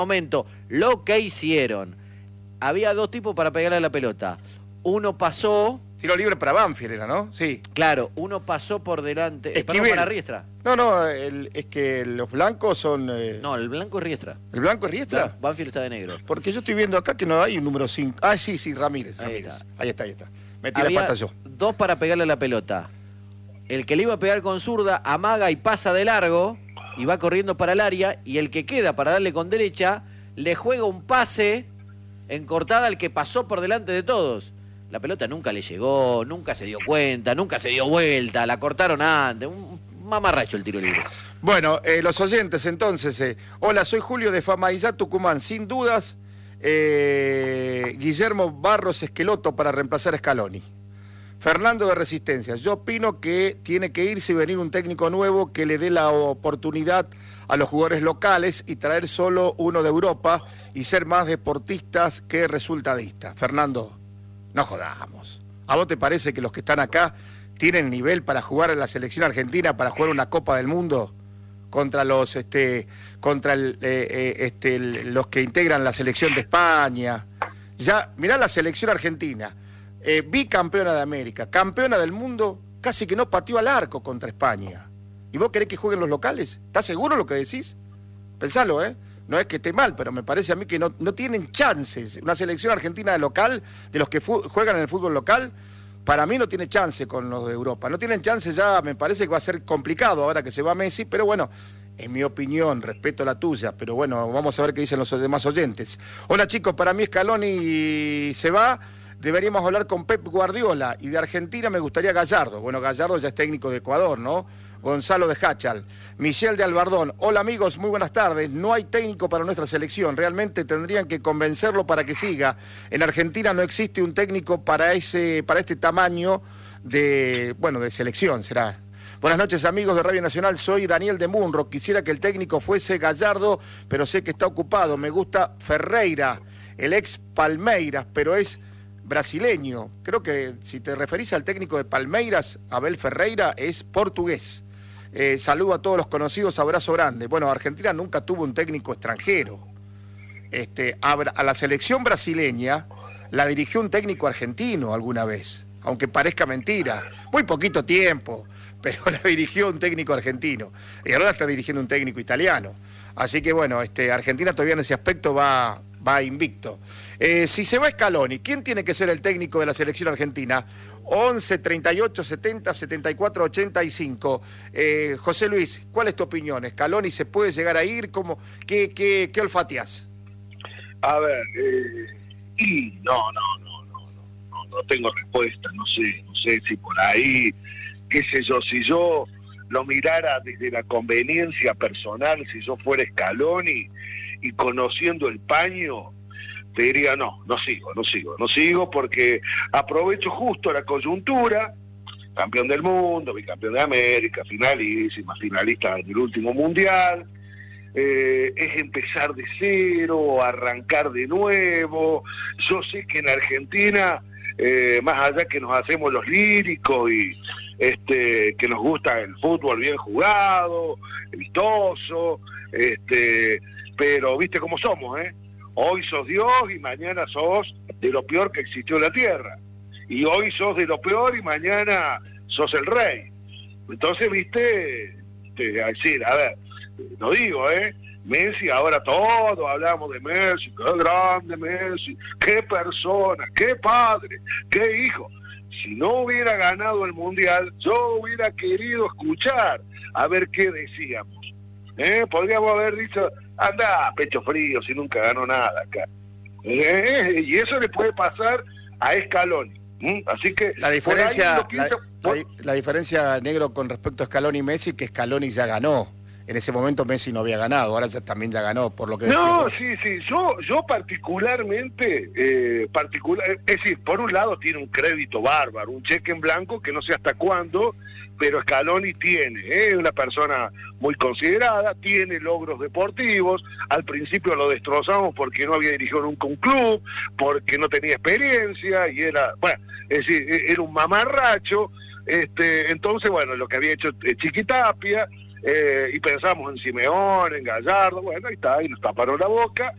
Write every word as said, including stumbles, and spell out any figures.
momento, lo que hicieron, había dos tipos para pegarle a la pelota. Uno pasó... Tiro libre para Banfield era, ¿no? Sí. Claro, uno pasó por delante... Eh, perdón, para Riestra. No, no, el, es que los blancos son... Eh... No, el blanco es Riestra. ¿El blanco es Riestra? Claro, Banfield está de negro. Porque yo estoy viendo acá que no hay un número cinco. Ah, sí, sí, Ramírez, ahí Ramírez. Está. Ahí está, ahí está. Me tiré pata yo. Dos para pegarle a la pelota. El que le iba a pegar con zurda amaga y pasa de largo y va corriendo para el área, y el que queda para darle con derecha le juega un pase en cortada al que pasó por delante de todos. La pelota nunca le llegó, nunca se dio cuenta, nunca se dio vuelta, la cortaron antes. Un mamarracho el tiro libre. Bueno, eh, los oyentes entonces. Eh, hola, soy Julio de Famaillá, Tucumán. Sin dudas, eh, Guillermo Barros Esqueloto para reemplazar a Scaloni. Fernando de Resistencia. Yo opino que tiene que irse y venir un técnico nuevo que le dé la oportunidad a los jugadores locales y traer solo uno de Europa y ser más deportistas que resultadistas. Fernando, no jodamos. ¿A vos te parece que los que están acá tienen nivel para jugar en la selección argentina, para jugar una Copa del Mundo contra los este contra el, eh, eh, este, el, los que integran la selección de España? Ya, mirá la selección argentina, eh, bicampeona de América, campeona del mundo, casi que no pateó al arco contra España. ¿Y vos querés que jueguen los locales? ¿Estás seguro lo que decís? Pensalo, ¿eh? No es que esté mal, pero me parece a mí que no, no tienen chances. Una selección argentina de local, de los que juegan en el fútbol local, para mí no tiene chance con los de Europa. No tienen chance ya, me parece que va a ser complicado ahora que se va Messi, pero bueno, en mi opinión, respeto la tuya, pero bueno, vamos a ver qué dicen los demás oyentes. Hola chicos, para mí Scaloni se va, deberíamos hablar con Pep Guardiola, y de Argentina me gustaría Gallardo. Bueno, Gallardo ya es técnico de Ecuador, ¿no? Gonzalo de Hachal. Michelle de Albardón. Hola amigos, muy buenas tardes. No hay técnico para nuestra selección. Realmente tendrían que convencerlo para que siga. En Argentina no existe un técnico para ese, para este tamaño de, bueno, de selección, será. Buenas noches amigos de Radio Nacional, soy Daniel de Munro. Quisiera que el técnico fuese Gallardo, pero sé que está ocupado. Me gusta Ferreira, el ex Palmeiras, pero es brasileño. Creo que si te referís al técnico de Palmeiras, Abel Ferreira, es portugués. Eh, saludo a todos los conocidos, abrazo grande. Bueno, Argentina nunca tuvo un técnico extranjero. Este, a, a la selección brasileña la dirigió un técnico argentino alguna vez, aunque parezca mentira. Muy poquito tiempo, pero la dirigió un técnico argentino. Y ahora está dirigiendo un técnico italiano. Así que bueno, este, Argentina todavía en ese aspecto va, va invicto. Eh, si se va Scaloni, ¿quién tiene que ser el técnico de la selección argentina? once, treinta y ocho, setenta, setenta y cuatro, ochenta y cinco. Eh, José Luis, ¿cuál es tu opinión? ¿Scaloni se puede llegar a ir? ¿Cómo, qué, qué, ¿Qué olfateás? A ver, eh, y no, no, no, no, no, no, no tengo respuesta, no sé, no sé si por ahí, qué sé yo, si yo lo mirara desde la conveniencia personal, si yo fuera Scaloni y conociendo el paño, te diría no, no sigo, no sigo, no sigo porque aprovecho justo la coyuntura, campeón del mundo, bicampeón de América, finalísima, finalista del último mundial, eh, es empezar de cero, arrancar de nuevo. Yo sé que en Argentina, eh, más allá que nos hacemos los líricos y este, que nos gusta el fútbol bien jugado, vistoso, este, pero viste cómo somos, ¿eh? Hoy sos Dios y mañana sos de lo peor que existió en la tierra. Y hoy sos de lo peor y mañana sos el rey. Entonces, viste, te, decir, a ver, lo digo, ¿eh? Messi, ahora todos hablamos de Messi, qué grande Messi, qué persona, qué padre, qué hijo. Si no hubiera ganado el Mundial, yo hubiera querido escuchar a ver qué decíamos. ¿Eh? Podríamos haber dicho, anda, pecho frío, si nunca ganó nada acá. ¿Eh? Y eso le puede pasar a Scaloni. ¿Mm? Así que la diferencia, quise... la, la, la diferencia, negro, con respecto a Scaloni y Messi, que Scaloni ya ganó. En ese momento Messi no había ganado, ahora ya también ya ganó, por lo que decía. No, sí, sí, yo, yo particularmente, eh, particular, es decir, por un lado tiene un crédito bárbaro, un cheque en blanco que no sé hasta cuándo, pero Scaloni tiene, es eh, una persona muy considerada, tiene logros deportivos. Al principio lo destrozamos porque no había dirigido nunca un club, porque no tenía experiencia y era, bueno, es decir, era un mamarracho. Este, entonces, bueno, lo que había hecho Chiquitapia, eh, y pensamos en Simeón, en Gallardo, bueno, ahí está, y nos taparon la boca.